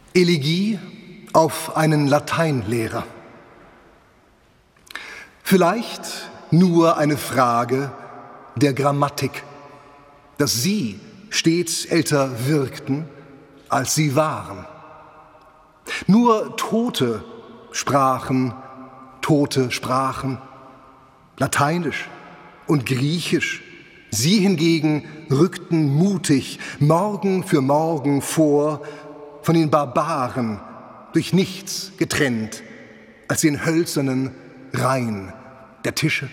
Elegie auf einen Lateinlehrer. Vielleicht nur eine Frage der Grammatik, dass sie stets älter wirkten, als sie waren. Nur Tote sprachen, Lateinisch und Griechisch. Sie hingegen rückten mutig Morgen für Morgen vor, von den Barbaren durch nichts getrennt, als den hölzernen Reihn der Tische.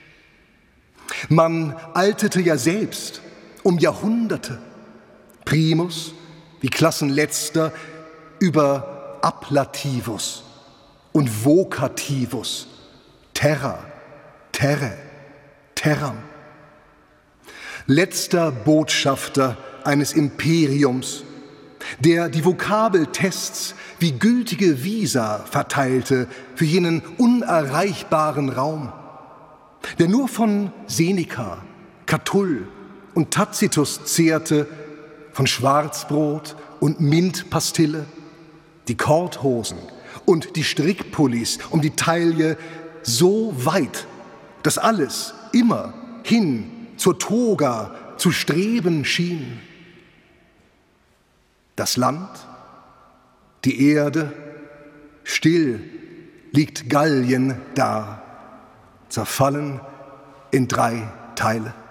Man altete ja selbst um Jahrhunderte, Primus wie Klassenletzter über Ablativus und Vocativus, terra, terre, terram. Letzter Botschafter eines Imperiums, der die Vokabeltests wie gültige Visa verteilte für jenen unerreichbaren Raum, der nur von Seneca, Catull und Tacitus zehrte, von Schwarzbrot und Mintpastille, die Korthosen und die Strickpullis um die Taille so weit, dass alles immer hin zur Toga zu streben schien. Das Land, die Erde, still liegt Gallien da, zerfallen in 3 Teile.